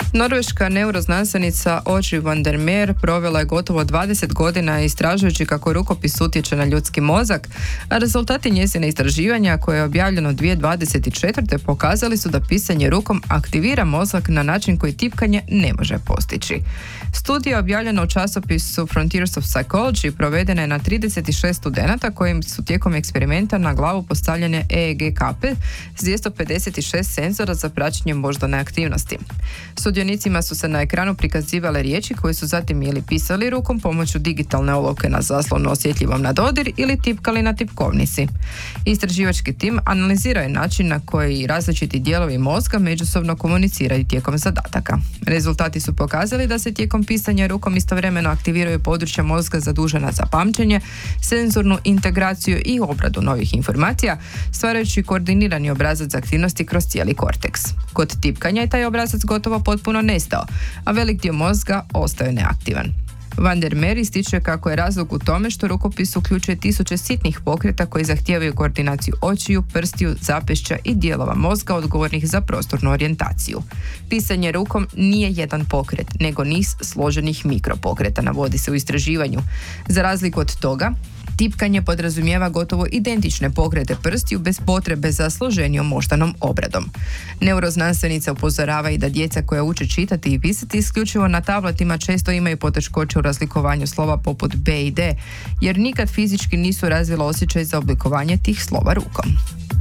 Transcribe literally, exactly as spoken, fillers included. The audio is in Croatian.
Norveška neuroznanstvenica Audrey van der Meer provela je gotovo dvadeset godina istražujući kako rukopis utječe na ljudski mozak, a rezultati njezine istraživanja koje je objavljeno dvije tisuće dvadeset četvrte. pokazali su da pisanje rukom aktivira mozak na način koji tipkanje ne može postići. Studija objavljena u časopisu Frontiers of Psychology provedena je na trideset šest studenata kojim su tijekom eksperimenta na glavu postavljene E E G kape s dvjesto pedeset šest senzora za praćenje moždane aktivnosti. Sudionicima su se na ekranu prikazivale riječi koje su zatim ili pisali rukom pomoću digitalne olovke na zaslonu osjetljivom na dodir ili tipkali na tipkovnici. Istraživački tim analizirao je način na koji različiti dijelovi mozga međusobno komuniciraju tijekom zadataka. Rezultati su pokazali da se tijekom pisanja rukom istovremeno aktiviraju područja mozga zadužena za pamćenje, senzornu integraciju i obradu novih informacija, stvarajući koordinirani obrazac aktivnosti kroz cijeli korteks. Kod tipkanja je taj obrazac gotovo potpuno nestao, a velik dio mozga ostaje neaktivan. Van der Meer ističe kako je razlog u tome što rukopis uključuje tisuće sitnih pokreta koji zahtijevaju koordinaciju očiju, prstiju, zapešća i dijelova mozga odgovornih za prostornu orijentaciju. Pisanje rukom nije jedan pokret, nego niz složenih mikropokreta, navodi se u istraživanju. Za razliku od toga, tipkanje podrazumijeva gotovo identične pokrete prstiju bez potrebe za složenijom moždanom obradom. Neuroznanstvenica upozorava i da djeca koja uče čitati i pisati isključivo na tabletima često imaju poteškoće u razlikovanju slova poput B i D, jer nikad fizički nisu razvila osjećaj za oblikovanje tih slova rukom.